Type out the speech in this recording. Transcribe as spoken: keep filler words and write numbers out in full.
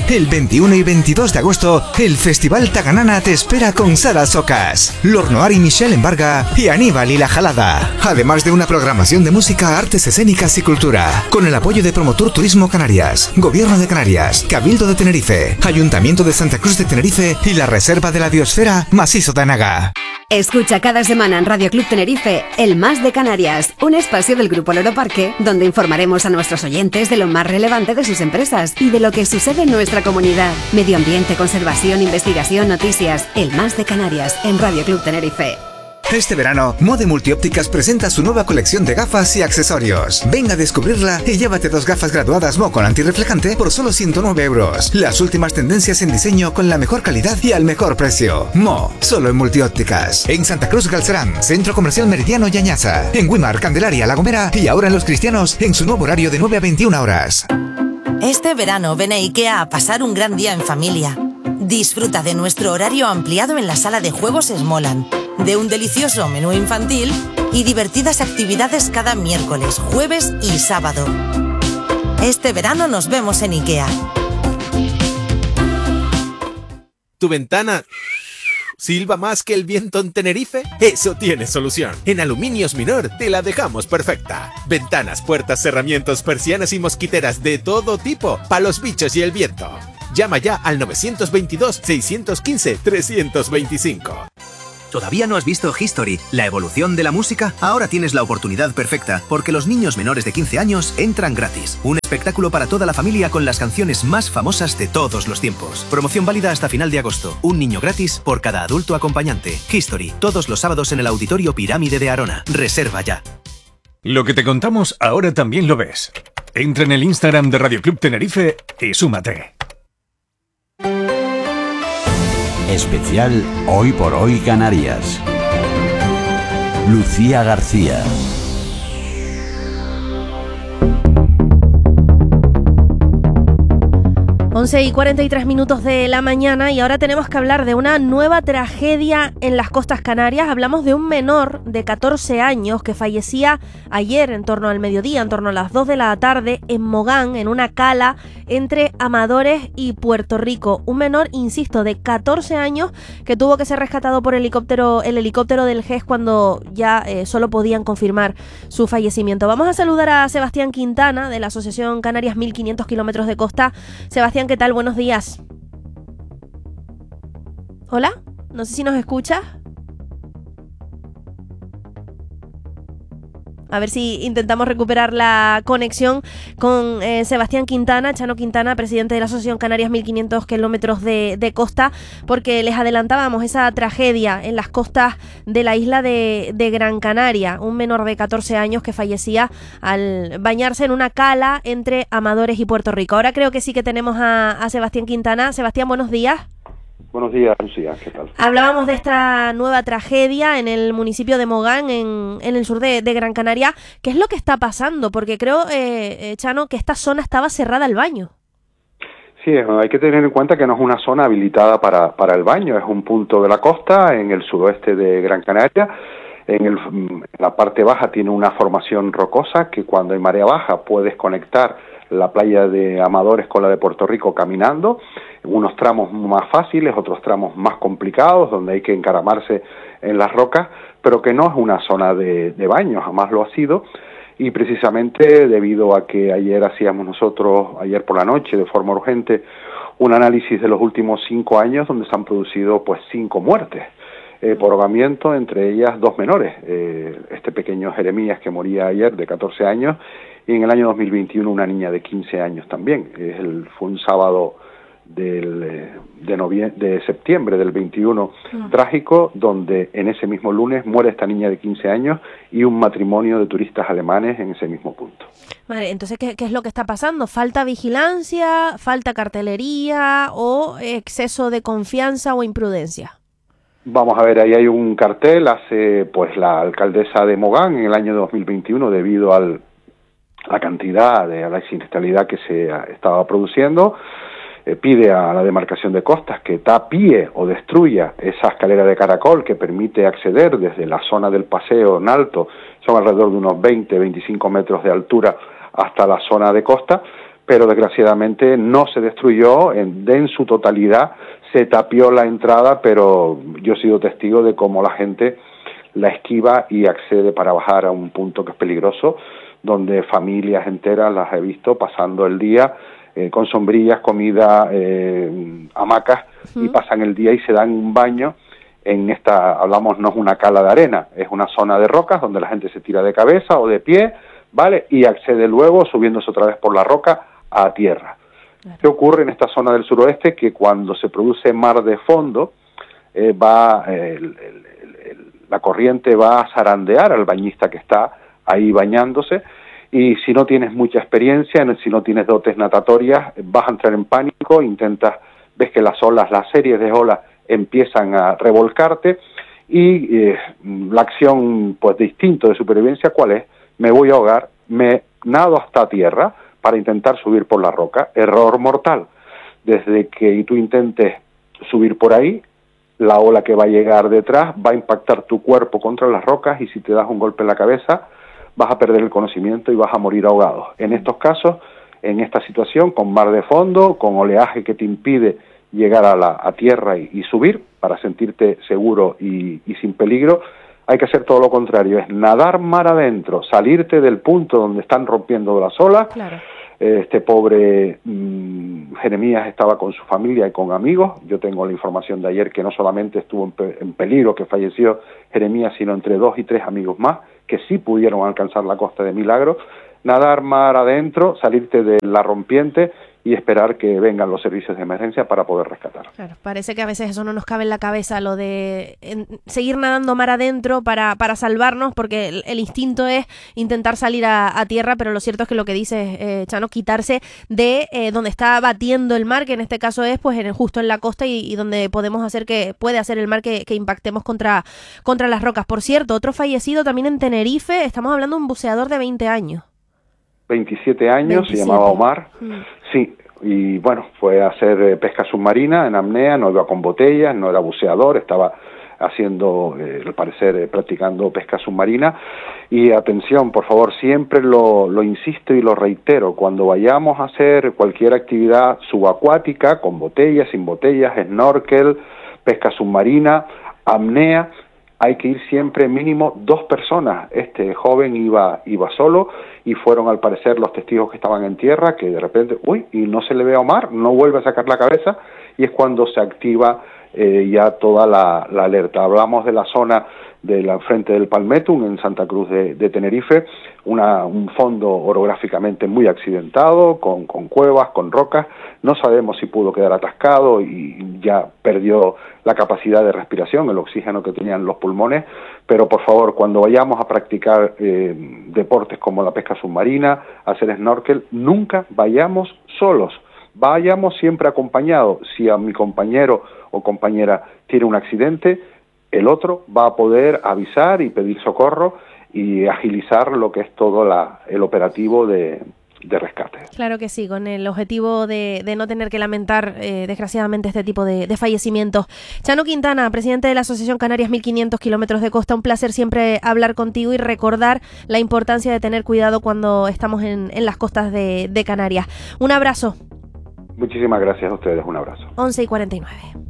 El veintiuno y veintidós de agosto, el Festival Taganana te espera con Sara Socas, Lornoar y Michelle Embarga y Aníbal y la Jalada. Además de una programación de música, artes escénicas y cultura, con el apoyo de Promotur Turismo Canarias, Gobierno de Canarias, Cabildo de Tenerife, Ayuntamiento de Santa Cruz de Tenerife y la Reserva de la Biosfera Macizo de Anaga. Escucha cada semana en Radio Club Tenerife El Más de Canarias, un espacio del Grupo Loro Parque donde informaremos a nuestros oyentes de lo más relevante de sus empresas y de lo que sucede en nuestra comunidad. Medio ambiente, conservación, investigación, noticias. El Más de Canarias en Radio Club Tenerife. Este verano, Mode Multiópticas presenta su nueva colección de gafas y accesorios. Ven a descubrirla y llévate dos gafas graduadas Mo con antirreflejante por solo ciento nueve euros. Las últimas tendencias en diseño con la mejor calidad y al mejor precio. Mo, solo en Multiópticas. En Santa Cruz Galcerán, Centro Comercial Meridiano y Añaza. En Wimar, Candelaria, La Gomera y ahora en Los Cristianos en su nuevo horario de nueve a veintiuna horas. Este verano ven a IKEA a pasar un gran día en familia. Disfruta de nuestro horario ampliado en la sala de juegos Smolan, de un delicioso menú infantil y divertidas actividades cada miércoles, jueves y sábado. Este verano nos vemos en IKEA. ¿Tu ventana silba más que el viento en Tenerife? Eso tiene solución. En Aluminios Minor te la dejamos perfecta. Ventanas, puertas, cerramientos, persianas y mosquiteras de todo tipo, para los bichos y el viento. Llama ya al nueve dos dos, seis uno cinco, tres dos cinco. ¿Todavía no has visto History, la evolución de la música? Ahora tienes la oportunidad perfecta, porque los niños menores de quince años entran gratis. Un espectáculo para toda la familia con las canciones más famosas de todos los tiempos. Promoción válida hasta final de agosto. Un niño gratis por cada adulto acompañante. History, todos los sábados en el Auditorio Pirámide de Arona. Reserva ya. Lo que te contamos ahora también lo ves. Entra en el Instagram de Radio Club Tenerife y súmate. Especial Hoy por Hoy Canarias. Lucía García. once y cuarenta y tres minutos de la mañana y ahora tenemos que hablar de una nueva tragedia en las costas canarias. Hablamos de un menor de catorce años que fallecía ayer en torno al mediodía, en torno a las dos de la tarde en Mogán, en una cala entre Amadores y Puerto Rico. Un menor, insisto, de catorce años que tuvo que ser rescatado por helicóptero, el helicóptero del G E S cuando ya eh, solo podían confirmar su fallecimiento. Vamos a saludar a Sebastián Quintana de la Asociación Canarias mil quinientos kilómetros de costa. Sebastián, ¿qué tal? Buenos días. Hola, no sé si nos escuchas. A ver si intentamos recuperar la conexión con eh, Sebastián Quintana, Chano Quintana, presidente de la Asociación Canarias mil quinientos kilómetros de, de costa, porque les adelantábamos esa tragedia en las costas de la isla de, de Gran Canaria. Un menor de catorce años que fallecía al bañarse en una cala entre Amadores y Puerto Rico. Ahora creo que sí que tenemos a, a Sebastián Quintana. Sebastián, buenos días. Buenos días, Lucía, ¿qué tal? Hablábamos de esta nueva tragedia en el municipio de Mogán, en, en el sur de, de Gran Canaria. ¿Qué es lo que está pasando? Porque creo, eh, Chano, que esta zona estaba cerrada al baño. Sí, hay que tener en cuenta que no es una zona habilitada para, para el baño, es un punto de la costa en el suroeste de Gran Canaria. En, el, en la parte baja tiene una formación rocosa que cuando hay marea baja puedes conectar la playa de Amadores con la de Puerto Rico caminando, unos tramos más fáciles, otros tramos más complicados, donde hay que encaramarse en las rocas, pero que no es una zona de, de baño, jamás lo ha sido, y precisamente debido a que ayer hacíamos nosotros, ayer por la noche, de forma urgente, un análisis de los últimos cinco años, donde se han producido pues cinco muertes eh, por ahogamiento, entre ellas dos menores, eh, este pequeño Jeremías que moría ayer de catorce años, y en el año dos mil veintiuno una niña de quince años también. Es el, fue un sábado del, de, novie- de septiembre del veintiuno mm. trágico, donde en ese mismo lunes muere esta niña de quince años y un matrimonio de turistas alemanes en ese mismo punto. Vale, entonces, ¿qué, qué es lo que está pasando? ¿Falta vigilancia, falta cartelería o exceso de confianza o imprudencia? Vamos a ver, ahí hay un cartel, hace pues la alcaldesa de Mogán en el año dos mil veintiuno debido al la cantidad de a la siniestralidad que se estaba produciendo, eh, pide a la demarcación de costas que tapie o destruya esa escalera de caracol que permite acceder desde la zona del paseo en alto, son alrededor de unos veinte a veinticinco metros de altura hasta la zona de costa, pero desgraciadamente no se destruyó en, en su totalidad, se tapió la entrada, pero yo he sido testigo de cómo la gente la esquiva y accede para bajar a un punto que es peligroso, donde familias enteras las he visto pasando el día eh, con sombrillas, comida, eh, hamacas, uh-huh. y pasan el día y se dan un baño en esta, hablamos, no es una cala de arena, es una zona de rocas donde la gente se tira de cabeza o de pie, ¿vale? Y accede luego, subiéndose otra vez por la roca, a tierra. Claro. ¿Qué ocurre en esta zona del suroeste? Que cuando se produce mar de fondo, eh, va eh, el, el, el, la corriente va a zarandear al bañista que está ahí bañándose, y si no tienes mucha experiencia, si no tienes dotes natatorias, vas a entrar en pánico, intentas, ves que las olas, las series de olas empiezan a revolcarte, y eh, la acción, pues, de instinto de supervivencia, ¿cuál es? Me voy a ahogar, me nado hasta tierra para intentar subir por la roca. Error mortal. Desde que tú intentes subir por ahí, la ola que va a llegar detrás va a impactar tu cuerpo contra las rocas, y si te das un golpe en la cabeza, vas a perder el conocimiento y vas a morir ahogado. En estos casos, en esta situación, con mar de fondo, con oleaje que te impide llegar a la a tierra y, y subir para sentirte seguro y, y sin peligro, hay que hacer todo lo contrario, es nadar mar adentro, salirte del punto donde están rompiendo las olas. Claro. Este pobre mmm, Jeremías estaba con su familia y con amigos. Yo tengo la información de ayer que no solamente estuvo en, pe en peligro, que falleció Jeremías, sino entre dos y tres amigos más, que sí pudieron alcanzar la costa de milagro. Nadar mar adentro, salirte de la rompiente y esperar que vengan los servicios de emergencia para poder rescatar. Claro, parece que a veces eso no nos cabe en la cabeza, lo de en, seguir nadando mar adentro para, para salvarnos, porque el, el instinto es intentar salir a, a tierra, pero lo cierto es que lo que dice eh, Chano, quitarse de eh, donde está batiendo el mar, que en este caso es pues en, justo en la costa, y, y donde podemos hacer que puede hacer el mar que, que impactemos contra, contra las rocas. Por cierto, otro fallecido también en Tenerife, estamos hablando de un buceador de veinte años. veintisiete años, veintisiete. Se llamaba Omar, mm. sí, y bueno, fue a hacer eh, pesca submarina en apnea, no iba con botellas, no era buceador, estaba haciendo, eh, al parecer, eh, practicando pesca submarina. Y atención, por favor, siempre lo, lo insisto y lo reitero, cuando vayamos a hacer cualquier actividad subacuática, con botellas, sin botellas, snorkel, pesca submarina, apnea, hay que ir siempre mínimo dos personas. Este joven iba iba solo, y fueron al parecer los testigos que estaban en tierra, que de repente, uy, y no se le ve a Omar, no vuelve a sacar la cabeza, y es cuando se activa eh, ya toda la, la alerta. Hablamos de la zona de la frente del Palmettum, en Santa Cruz de, de Tenerife, una, un fondo orográficamente muy accidentado, con, con cuevas, con rocas. No sabemos si pudo quedar atascado y ya perdió la capacidad de respiración, el oxígeno que tenían los pulmones, pero por favor, cuando vayamos a practicar eh, deportes como la pesca submarina, hacer snorkel, nunca vayamos solos, vayamos siempre acompañados. Si a mi compañero o compañera tiene un accidente, el otro va a poder avisar y pedir socorro y agilizar lo que es todo la, el operativo de, de rescate. Claro que sí, con el objetivo de, de no tener que lamentar eh, desgraciadamente este tipo de, de fallecimientos. Chano Quintana, presidente de la Asociación Canarias mil quinientos Kilómetros de Costa, un placer siempre hablar contigo y recordar la importancia de tener cuidado cuando estamos en, en las costas de, de Canarias. Un abrazo. Muchísimas gracias a ustedes, un abrazo. once y cuarenta y nueve.